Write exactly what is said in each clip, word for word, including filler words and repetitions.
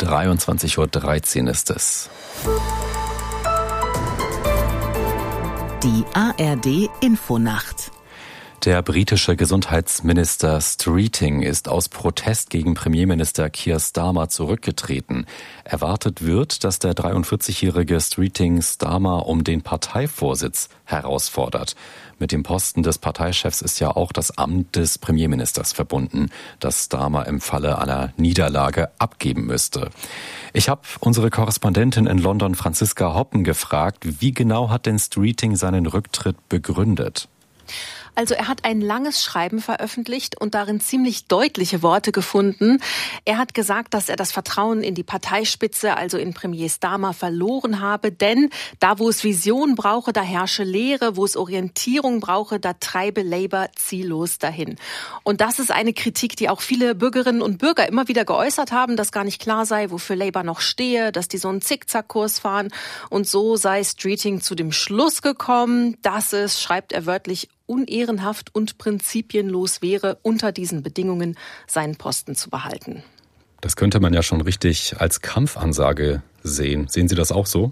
dreiundzwanzig Uhr dreizehn ist es. Die A R D Infonacht. Der britische Gesundheitsminister Streeting ist aus Protest gegen Premierminister Keir Starmer zurückgetreten. Erwartet wird, dass der dreiundvierzigjährige Streeting Starmer um den Parteivorsitz herausfordert. Mit dem Posten des Parteichefs ist ja auch das Amt des Premierministers verbunden, das Starmer im Falle einer Niederlage abgeben müsste. Ich habe unsere Korrespondentin in London, Franziska Hoppen, gefragt, wie genau hat denn Streeting seinen Rücktritt begründet? Also er hat ein langes Schreiben veröffentlicht und darin ziemlich deutliche Worte gefunden. Er hat gesagt, dass er das Vertrauen in die Parteispitze, also in Premier Starmer, verloren habe. Denn da, wo es Vision brauche, da herrsche Leere. Wo es Orientierung brauche, da treibe Labour ziellos dahin. Und das ist eine Kritik, die auch viele Bürgerinnen und Bürger immer wieder geäußert haben, dass gar nicht klar sei, wofür Labour noch stehe, dass die so einen Zickzackkurs fahren. Und so sei Streeting zu dem Schluss gekommen, dass es, schreibt er wörtlich, unehrenhaft und prinzipienlos wäre, unter diesen Bedingungen seinen Posten zu behalten. Das könnte man ja schon richtig als Kampfansage sehen. Sehen Sie das auch so?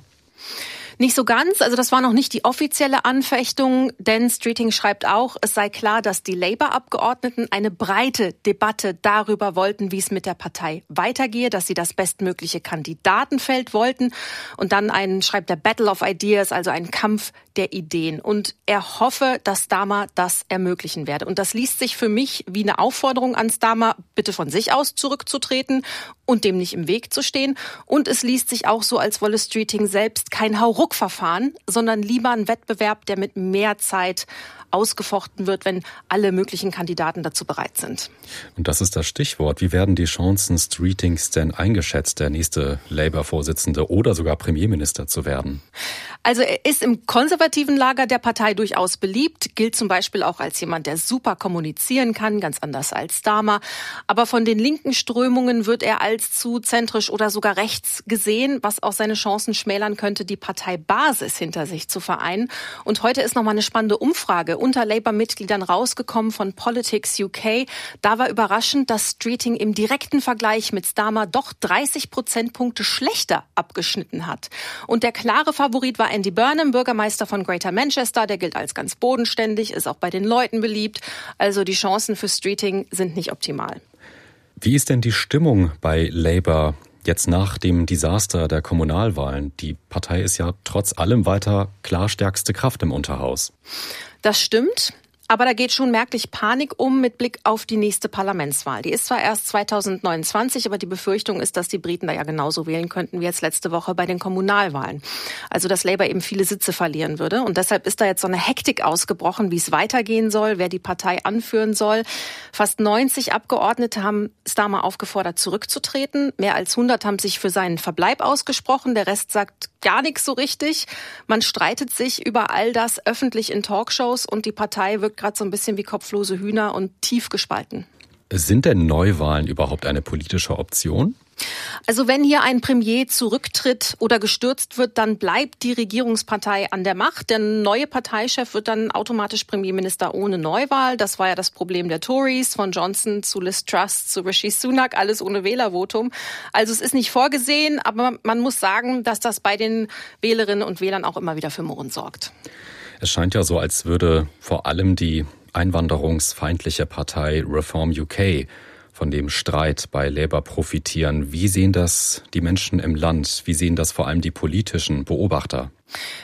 Nicht so ganz, also das war noch nicht die offizielle Anfechtung, denn Streeting schreibt auch, es sei klar, dass die Labour-Abgeordneten eine breite Debatte darüber wollten, wie es mit der Partei weitergehe, dass sie das bestmögliche Kandidatenfeld wollten und dann einen, schreibt der Battle of Ideas, also einen Kampf der Ideen. Und er hoffe, dass Starmer das ermöglichen werde. Und das liest sich für mich wie eine Aufforderung an Starmer, bitte von sich aus zurückzutreten und dem nicht im Weg zu stehen. Und es liest sich auch so, als wolle Streeting selbst kein Hauruck-Verfahren, sondern lieber einen Wettbewerb, der mit mehr Zeit ausgefochten wird, wenn alle möglichen Kandidaten dazu bereit sind. Und das ist das Stichwort. Wie werden die Chancen Streetings denn eingeschätzt, der nächste Labour-Vorsitzende oder sogar Premierminister zu werden? Also er ist im konservativen Lager der Partei durchaus beliebt, gilt zum Beispiel auch als jemand, der super kommunizieren kann, ganz anders als Starmer. Aber von den linken Strömungen wird er als zu zentrisch oder sogar rechts gesehen, was auch seine Chancen schmälern könnte, die Parteibasis hinter sich zu vereinen. Und heute ist nochmal eine spannende Umfrage unter Labour-Mitgliedern rausgekommen von Politics U K. Da war überraschend, dass Streeting im direkten Vergleich mit Starmer doch dreißig Prozentpunkte schlechter abgeschnitten hat. Und der klare Favorit war Andy Burnham, Bürgermeister von Greater Manchester. Der gilt als ganz bodenständig, ist auch bei den Leuten beliebt. Also die Chancen für Streeting sind nicht optimal. Wie ist denn die Stimmung bei Labour jetzt nach dem Desaster der Kommunalwahlen? Die Partei ist ja trotz allem weiter klar stärkste Kraft im Unterhaus. Das stimmt. Aber da geht schon merklich Panik um mit Blick auf die nächste Parlamentswahl. Die ist zwar erst zweitausendneunundzwanzig, aber die Befürchtung ist, dass die Briten da ja genauso wählen könnten wie jetzt letzte Woche bei den Kommunalwahlen. Also dass Labour eben viele Sitze verlieren würde. Und deshalb ist da jetzt so eine Hektik ausgebrochen, wie es weitergehen soll, wer die Partei anführen soll. Fast neunzig Abgeordnete haben Starmer aufgefordert, zurückzutreten. Mehr als hundert haben sich für seinen Verbleib ausgesprochen. Der Rest sagt gar nichts so richtig. Man streitet sich über all das öffentlich in Talkshows und die Partei wirkt gerade so ein bisschen wie kopflose Hühner und tief gespalten. Sind denn Neuwahlen überhaupt eine politische Option? Also wenn hier ein Premier zurücktritt oder gestürzt wird, dann bleibt die Regierungspartei an der Macht. Der neue Parteichef wird dann automatisch Premierminister ohne Neuwahl. Das war ja das Problem der Tories, von Johnson zu Liz Truss zu Rishi Sunak, alles ohne Wählervotum. Also es ist nicht vorgesehen, aber man muss sagen, dass das bei den Wählerinnen und Wählern auch immer wieder für Murren sorgt. Es scheint ja so, als würde vor allem die einwanderungsfeindliche Partei Reform U K von dem Streit bei Labour profitieren. Wie sehen das die Menschen im Land? Wie sehen das vor allem die politischen Beobachter?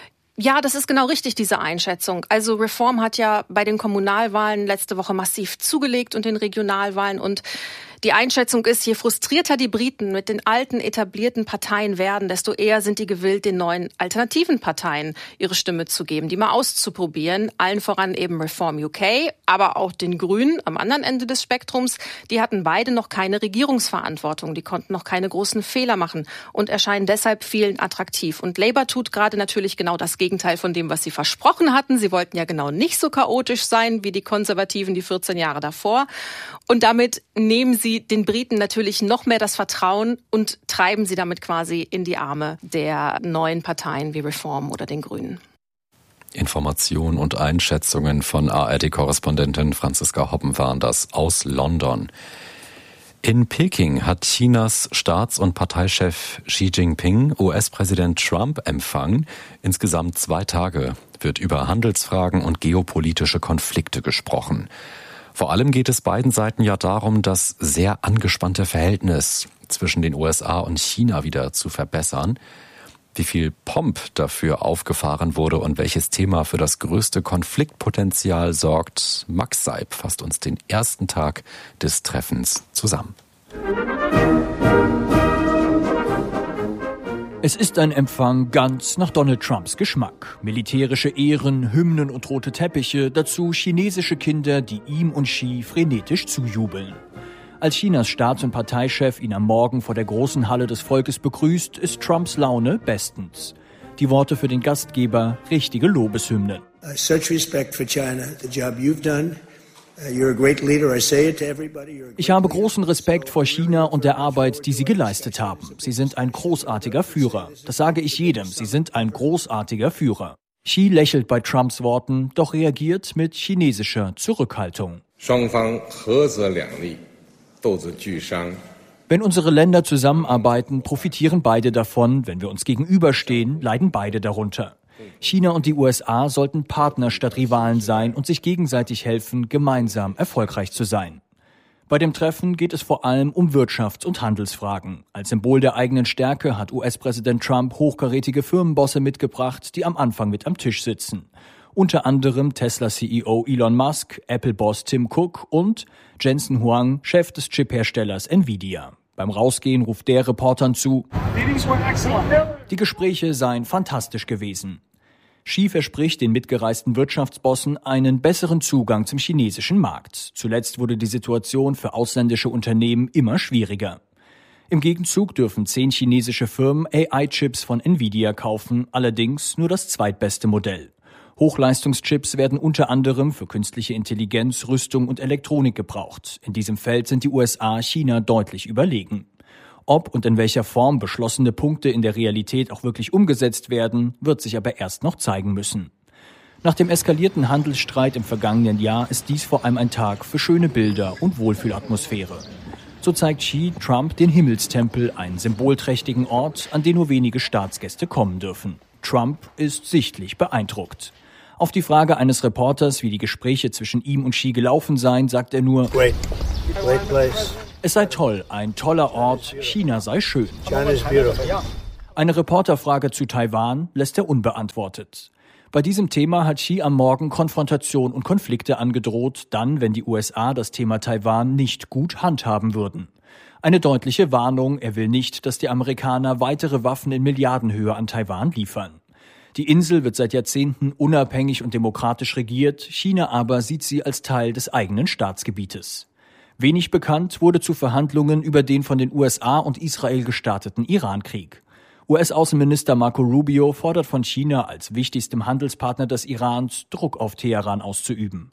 Ja, das ist genau richtig, diese Einschätzung. Also Reform hat ja bei den Kommunalwahlen letzte Woche massiv zugelegt und den Regionalwahlen. Und die Einschätzung ist, je frustrierter die Briten mit den alten etablierten Parteien werden, desto eher sind die gewillt, den neuen alternativen Parteien ihre Stimme zu geben, die mal auszuprobieren. Allen voran eben Reform U K, aber auch den Grünen am anderen Ende des Spektrums. Die hatten beide noch keine Regierungsverantwortung, die konnten noch keine großen Fehler machen und erscheinen deshalb vielen attraktiv. Und Labour tut gerade natürlich genau das Gegenteil von dem, was sie versprochen hatten. Sie wollten ja genau nicht so chaotisch sein wie die Konservativen die vierzehn Jahre davor. Und damit nehmen sie den Briten natürlich noch mehr das Vertrauen und treiben sie damit quasi in die Arme der neuen Parteien wie Reform oder den Grünen. Informationen und Einschätzungen von A R D-Korrespondentin Franziska Hoppen waren das aus London. In Peking hat Chinas Staats- und Parteichef Xi Jinping U S-Präsident Trump empfangen. Insgesamt zwei Tage wird über Handelsfragen und geopolitische Konflikte gesprochen. Vor allem geht es beiden Seiten ja darum, das sehr angespannte Verhältnis zwischen den U S A und China wieder zu verbessern. Wie viel Pomp dafür aufgefahren wurde und welches Thema für das größte Konfliktpotenzial sorgt, Max Seib fasst uns den ersten Tag des Treffens zusammen. Es ist ein Empfang ganz nach Donald Trumps Geschmack. Militärische Ehren, Hymnen und rote Teppiche, dazu chinesische Kinder, die ihm und Xi frenetisch zujubeln. Als Chinas Staats- und Parteichef ihn am Morgen vor der großen Halle des Volkes begrüßt, ist Trumps Laune bestens. Die Worte für den Gastgeber, richtige Lobeshymnen. Such respect for China, the job you've done. You're a great leader. I say it to everybody. Ich habe großen Respekt vor China und der Arbeit, die Sie geleistet haben. Sie sind ein großartiger Führer. Das sage ich jedem. Sie sind ein großartiger Führer. Xi lächelt bei Trumps Worten, doch reagiert mit chinesischer Zurückhaltung. Wenn unsere Länder zusammenarbeiten, profitieren beide davon. Wenn wir uns gegenüberstehen, leiden beide darunter. China und die U S A sollten Partner statt Rivalen sein und sich gegenseitig helfen, gemeinsam erfolgreich zu sein. Bei dem Treffen geht es vor allem um Wirtschafts- und Handelsfragen. Als Symbol der eigenen Stärke hat U S-Präsident Trump hochkarätige Firmenbosse mitgebracht, die am Anfang mit am Tisch sitzen. Unter anderem Tesla-C E O Elon Musk, Apple-Boss Tim Cook und Jensen Huang, Chef des Chipherstellers Nvidia. Beim Rausgehen ruft der Reportern zu, die Gespräche seien fantastisch gewesen. Xi verspricht den mitgereisten Wirtschaftsbossen einen besseren Zugang zum chinesischen Markt. Zuletzt wurde die Situation für ausländische Unternehmen immer schwieriger. Im Gegenzug dürfen zehn chinesische Firmen A I-Chips von Nvidia kaufen, allerdings nur das zweitbeste Modell. Hochleistungschips werden unter anderem für künstliche Intelligenz, Rüstung und Elektronik gebraucht. In diesem Feld sind die U S A China deutlich überlegen. Ob und in welcher Form beschlossene Punkte in der Realität auch wirklich umgesetzt werden, wird sich aber erst noch zeigen müssen. Nach dem eskalierten Handelsstreit im vergangenen Jahr ist dies vor allem ein Tag für schöne Bilder und Wohlfühlatmosphäre. So zeigt Xi Trump den Himmelstempel, einen symbolträchtigen Ort, an den nur wenige Staatsgäste kommen dürfen. Trump ist sichtlich beeindruckt. Auf die Frage eines Reporters, wie die Gespräche zwischen ihm und Xi gelaufen seien, sagt er nur, Great. Great place. Es sei toll, ein toller Ort, China sei schön. China is beautiful. Eine Reporterfrage zu Taiwan lässt er unbeantwortet. Bei diesem Thema hat Xi am Morgen Konfrontation und Konflikte angedroht, dann, wenn die U S A das Thema Taiwan nicht gut handhaben würden. Eine deutliche Warnung, er will nicht, dass die Amerikaner weitere Waffen in Milliardenhöhe an Taiwan liefern. Die Insel wird seit Jahrzehnten unabhängig und demokratisch regiert, China aber sieht sie als Teil des eigenen Staatsgebietes. Wenig bekannt wurde zu Verhandlungen über den von den U S A und Israel gestarteten Irankrieg. U S-Außenminister Marco Rubio fordert von China als wichtigstem Handelspartner des Irans, Druck auf Teheran auszuüben.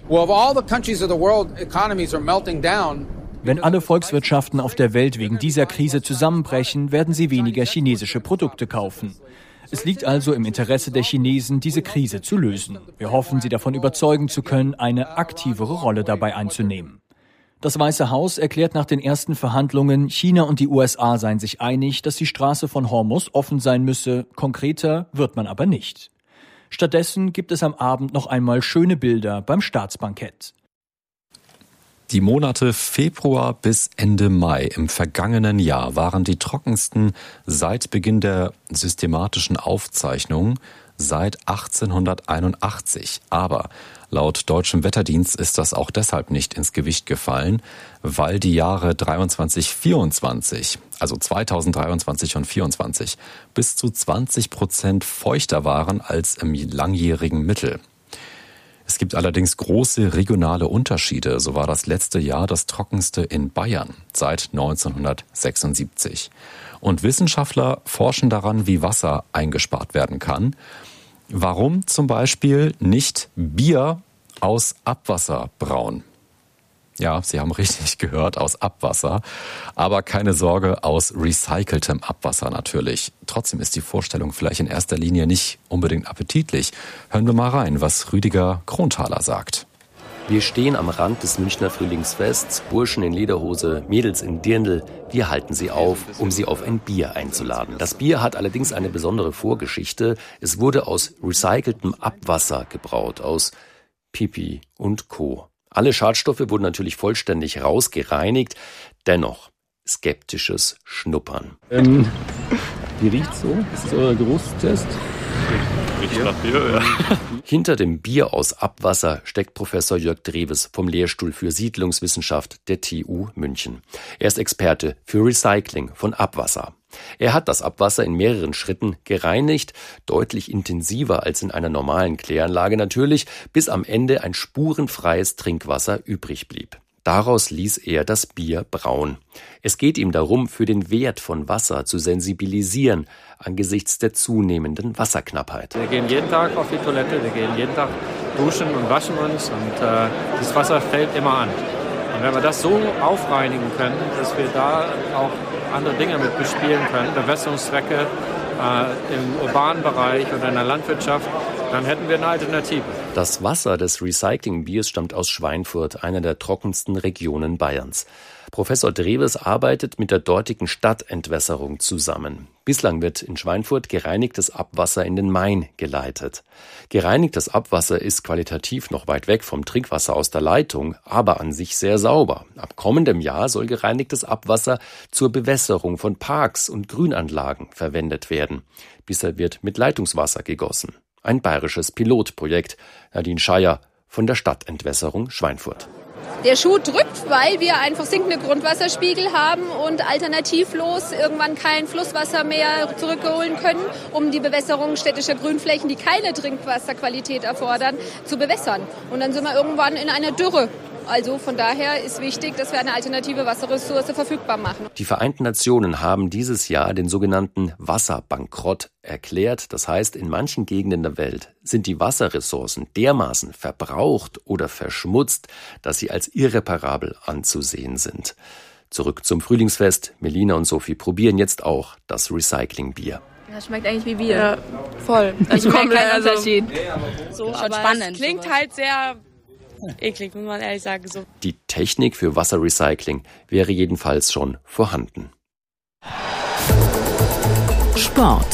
Wenn alle Volkswirtschaften auf der Welt wegen dieser Krise zusammenbrechen, werden sie weniger chinesische Produkte kaufen. Es liegt also im Interesse der Chinesen, diese Krise zu lösen. Wir hoffen, sie davon überzeugen zu können, eine aktivere Rolle dabei einzunehmen. Das Weiße Haus erklärt nach den ersten Verhandlungen, China und die U S A seien sich einig, dass die Straße von Hormuz offen sein müsse. Konkreter wird man aber nicht. Stattdessen gibt es am Abend noch einmal schöne Bilder beim Staatsbankett. Die Monate Februar bis Ende Mai im vergangenen Jahr waren die trockensten seit Beginn der systematischen Aufzeichnung seit achtzehnhunderteinundachtzig. Aber laut deutschem Wetterdienst ist das auch deshalb nicht ins Gewicht gefallen, weil die Jahre dreiundzwanzig vierundzwanzig, also zweitausenddreiundzwanzig und vierundzwanzig, bis zu zwanzig Prozent feuchter waren als im langjährigen Mittel. Es gibt allerdings große regionale Unterschiede. So war das letzte Jahr das trockenste in Bayern seit neunzehnhundertsechsundsiebzig. Und Wissenschaftler forschen daran, wie Wasser eingespart werden kann. Warum zum Beispiel nicht Bier aus Abwasser brauen? Ja, Sie haben richtig gehört, aus Abwasser. Aber keine Sorge, aus recyceltem Abwasser natürlich. Trotzdem ist die Vorstellung vielleicht in erster Linie nicht unbedingt appetitlich. Hören wir mal rein, was Rüdiger Kronthaler sagt. Wir stehen am Rand des Münchner Frühlingsfests, Burschen in Lederhose, Mädels in Dirndl. Wir halten sie auf, um sie auf ein Bier einzuladen. Das Bier hat allerdings eine besondere Vorgeschichte. Es wurde aus recyceltem Abwasser gebraut, aus Pipi und Co. Alle Schadstoffe wurden natürlich vollständig rausgereinigt. Dennoch skeptisches Schnuppern. Ähm, wie riecht's so? Ist das euer Geruchstest? Riecht nach Bier, ja. Hinter dem Bier aus Abwasser steckt Professor Jörg Dreves vom Lehrstuhl für Siedlungswissenschaft der T U München. Er ist Experte für Recycling von Abwasser. Er hat das Abwasser in mehreren Schritten gereinigt, deutlich intensiver als in einer normalen Kläranlage natürlich, bis am Ende ein spurenfreies Trinkwasser übrig blieb. Daraus ließ er das Bier brauen. Es geht ihm darum, für den Wert von Wasser zu sensibilisieren angesichts der zunehmenden Wasserknappheit. Wir gehen jeden Tag auf die Toilette, wir gehen jeden Tag duschen und waschen uns und äh, das Wasser fällt immer an. Und wenn wir das so aufreinigen können, dass wir da auch andere Dinge mit bespielen können, Bewässerungszwecke äh, im urbanen Bereich oder in der Landwirtschaft, dann hätten wir eine Alternative. Das Wasser des Recyclingbiers stammt aus Schweinfurt, einer der trockensten Regionen Bayerns. Professor Dreves arbeitet mit der dortigen Stadtentwässerung zusammen. Bislang wird in Schweinfurt gereinigtes Abwasser in den Main geleitet. Gereinigtes Abwasser ist qualitativ noch weit weg vom Trinkwasser aus der Leitung, aber an sich sehr sauber. Ab kommendem Jahr soll gereinigtes Abwasser zur Bewässerung von Parks und Grünanlagen verwendet werden. Bisher wird mit Leitungswasser gegossen. Ein bayerisches Pilotprojekt. Nadine Scheier von der Stadtentwässerung Schweinfurt. Der Schuh drückt, weil wir einfach sinkende Grundwasserspiegel haben und alternativlos irgendwann kein Flusswasser mehr zurückholen können, um die Bewässerung städtischer Grünflächen, die keine Trinkwasserqualität erfordern, zu bewässern. Und dann sind wir irgendwann in einer Dürre. Also von daher ist wichtig, dass wir eine alternative Wasserressource verfügbar machen. Die Vereinten Nationen haben dieses Jahr den sogenannten Wasserbankrott erklärt. Das heißt, in manchen Gegenden der Welt sind die Wasserressourcen dermaßen verbraucht oder verschmutzt, dass sie als irreparabel anzusehen sind. Zurück zum Frühlingsfest. Melina und Sophie probieren jetzt auch das Recyclingbier. Das schmeckt eigentlich wie Bier. Ja, voll. Also ich merke keinen Unterschied. So, aber spannend. Es klingt halt sehr eklig, muss man ehrlich sagen. So. Die Technik für Wasserrecycling wäre jedenfalls schon vorhanden. Sport.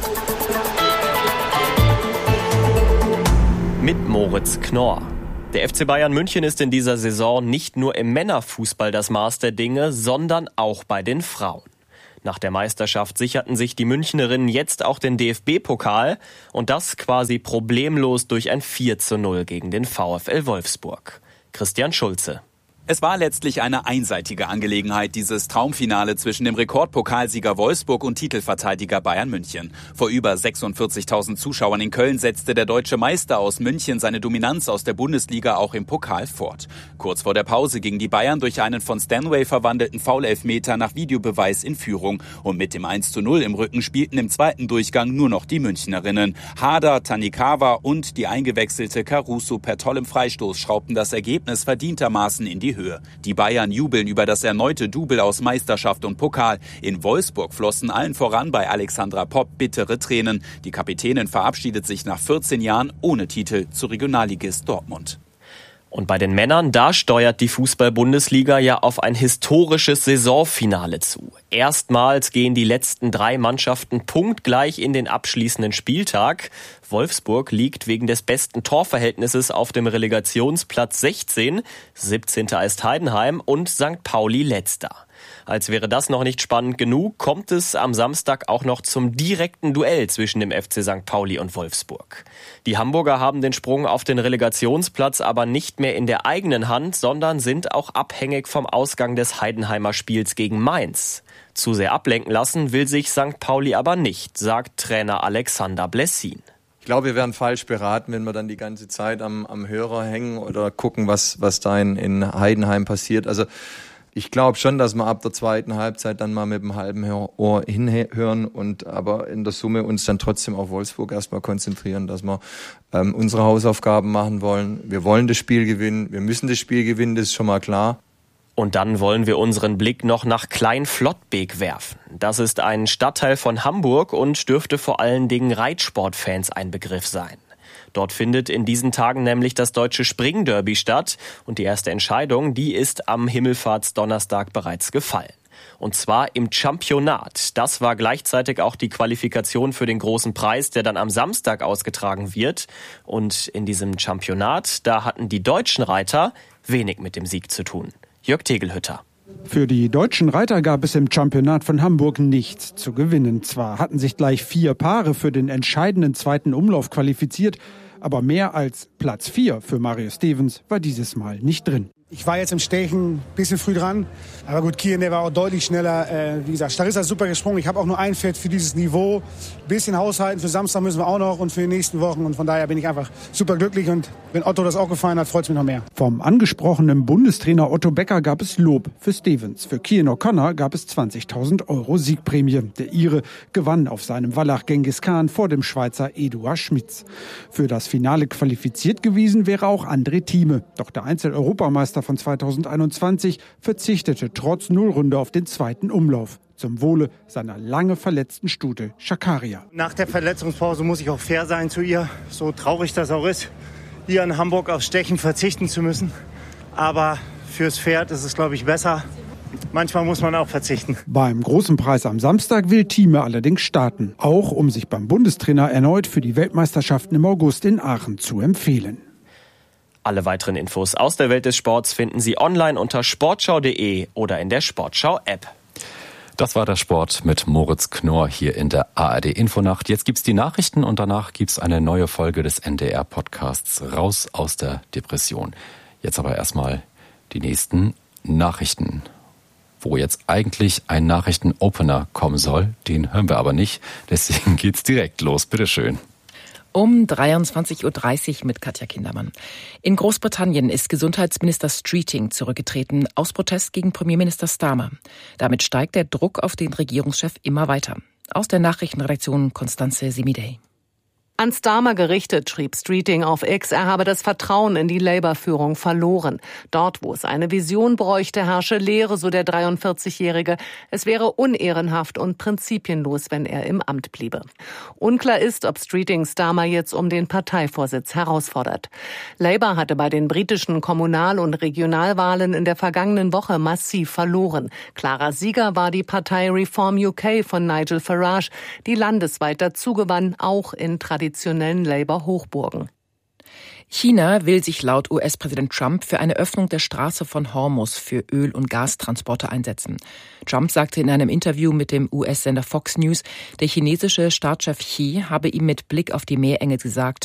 Mit Moritz Knorr. Der F C Bayern München ist in dieser Saison nicht nur im Männerfußball das Maß der Dinge, sondern auch bei den Frauen. Nach der Meisterschaft sicherten sich die Münchnerinnen jetzt auch den D F B-Pokal und das quasi problemlos durch ein vier zu null gegen den VfL Wolfsburg. Christian Schulze. Es war letztlich eine einseitige Angelegenheit, dieses Traumfinale zwischen dem Rekordpokalsieger Wolfsburg und Titelverteidiger Bayern München. Vor über sechsundvierzigtausend Zuschauern in Köln setzte der deutsche Meister aus München seine Dominanz aus der Bundesliga auch im Pokal fort. Kurz vor der Pause gingen die Bayern durch einen von Stanway verwandelten Foul-Elfmeter nach Videobeweis in Führung. Und mit dem eins zu null im Rücken spielten im zweiten Durchgang nur noch die Münchnerinnen. Hader, Tanikawa und die eingewechselte Caruso per tollem Freistoß schraubten das Ergebnis verdientermaßen in die Höhe. Die Bayern jubeln über das erneute Double aus Meisterschaft und Pokal. In Wolfsburg flossen allen voran bei Alexandra Popp bittere Tränen. Die Kapitänin verabschiedet sich nach vierzehn Jahren ohne Titel zu Regionalligist Dortmund. Und bei den Männern, da steuert die Fußball-Bundesliga ja auf ein historisches Saisonfinale zu. Erstmals gehen die letzten drei Mannschaften punktgleich in den abschließenden Spieltag. Wolfsburg liegt wegen des besten Torverhältnisses auf dem Relegationsplatz sechzehn, siebzehnter ist Heidenheim und Sankt Pauli letzter. Als wäre das noch nicht spannend genug, kommt es am Samstag auch noch zum direkten Duell zwischen dem F C Sankt Pauli und Wolfsburg. Die Hamburger haben den Sprung auf den Relegationsplatz aber nicht mehr in der eigenen Hand, sondern sind auch abhängig vom Ausgang des Heidenheimer Spiels gegen Mainz. Zu sehr ablenken lassen will sich Sankt Pauli aber nicht, sagt Trainer Alexander Blessin. Ich glaube, wir wären falsch beraten, wenn wir dann die ganze Zeit am, am Hörer hängen oder gucken, was, was da in, in Heidenheim passiert. Also ich glaube schon, dass wir ab der zweiten Halbzeit dann mal mit dem halben Ohr hinhören und aber in der Summe uns dann trotzdem auf Wolfsburg erstmal konzentrieren, dass wir ähm, unsere Hausaufgaben machen wollen. Wir wollen das Spiel gewinnen, wir müssen das Spiel gewinnen, das ist schon mal klar. Und dann wollen wir unseren Blick noch nach Klein-Flottbek werfen. Das ist ein Stadtteil von Hamburg und dürfte vor allen Dingen Reitsportfans ein Begriff sein. Dort findet in diesen Tagen nämlich das deutsche Springderby statt und die erste Entscheidung, die ist am Himmelfahrtsdonnerstag bereits gefallen. Und zwar im Championat. Das war gleichzeitig auch die Qualifikation für den großen Preis, der dann am Samstag ausgetragen wird. Und in diesem Championat, da hatten die deutschen Reiter wenig mit dem Sieg zu tun. Jörg Tegelhütter. Für die deutschen Reiter gab es im Championat von Hamburg nichts zu gewinnen. Zwar hatten sich gleich vier Paare für den entscheidenden zweiten Umlauf qualifiziert, aber mehr als Platz vier für Mario Stevens war dieses Mal nicht drin. Ich war jetzt im Stechen ein bisschen früh dran, aber gut, Kian, der war auch deutlich schneller. Äh, wie gesagt, Starissa ist super gesprungen. Ich habe auch nur ein Pferd für dieses Niveau. Ein bisschen haushalten, für Samstag müssen wir auch noch und für die nächsten Wochen. Und von daher bin ich einfach super glücklich und wenn Otto das auch gefallen hat, freut es mich noch mehr. Vom angesprochenen Bundestrainer Otto Becker gab es Lob für Stevens. Für Kian O'Connor gab es zwanzigtausend Euro Siegprämie. Der Ire gewann auf seinem Wallach Genghis Khan vor dem Schweizer Eduard Schmitz. Für das Finale qualifiziert gewesen wäre auch André Thieme. Doch der Einzel-Europameister von zweitausendeinundzwanzig verzichtete trotz Nullrunde auf den zweiten Umlauf. Zum Wohle seiner lange verletzten Stute Shakaria. Nach der Verletzungspause muss ich auch fair sein zu ihr. So traurig das auch ist, hier in Hamburg auf Stechen verzichten zu müssen. Aber fürs Pferd ist es, glaube ich, besser. Manchmal muss man auch verzichten. Beim großen Preis am Samstag will Thieme allerdings starten. Auch um sich beim Bundestrainer erneut für die Weltmeisterschaften im August in Aachen zu empfehlen. Alle weiteren Infos aus der Welt des Sports finden Sie online unter sportschau punkt de oder in der Sportschau-App. Das war der Sport mit Moritz Knorr hier in der A R D Infonacht. Jetzt gibt's die Nachrichten und danach gibt's eine neue Folge des N D R-Podcasts Raus aus der Depression. Jetzt aber erstmal die nächsten Nachrichten, wo jetzt eigentlich ein Nachrichten-Opener kommen soll. Den hören wir aber nicht, deswegen geht's direkt los. Bitteschön. Um dreiundzwanzig Uhr dreißig mit Katja Kindermann. In Großbritannien ist Gesundheitsminister Streeting zurückgetreten aus Protest gegen Premierminister Starmer. Damit steigt der Druck auf den Regierungschef immer weiter. Aus der Nachrichtenredaktion Constanze Simidey. An Starmer gerichtet schrieb Streeting auf X, er habe das Vertrauen in die Labour-Führung verloren. Dort, wo es eine Vision bräuchte, herrsche Leere, so der dreiundvierzigjährige. Es wäre unehrenhaft und prinzipienlos, wenn er im Amt bliebe. Unklar ist, ob Streeting Starmer jetzt um den Parteivorsitz herausfordert. Labour hatte bei den britischen Kommunal- und Regionalwahlen in der vergangenen Woche massiv verloren. Klarer Sieger war die Partei Reform U K von Nigel Farage, die landesweit dazugewann, auch in traditionellen Labour-Hochburgen. China will sich laut U S-Präsident Trump für eine Öffnung der Straße von Hormuz für Öl- und Gastransporte einsetzen. Trump sagte in einem Interview mit dem U S-Sender Fox News, der chinesische Staatschef Xi habe ihm mit Blick auf die Meerenge gesagt,